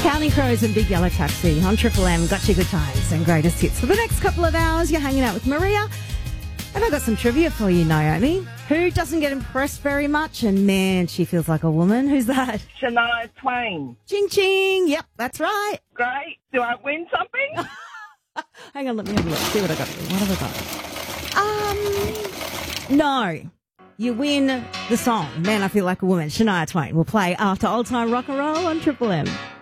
Counting Crows and Big Yellow Taxi on Triple M. Got you good times and greatest hits. For the next couple of hours, you're hanging out with Maria. And I've got some trivia for you, Naomi. Who doesn't get impressed very much? And man, she feels like a woman. Who's that? Shania Twain. Ching ching. Yep, that's right. Great. Do I win something? Hang on, let me have a look. See what I got. What have I got? No. You win the song, Man, I Feel Like a Woman, Shania Twain. We'll play after Old Time Rock and Roll on Triple M.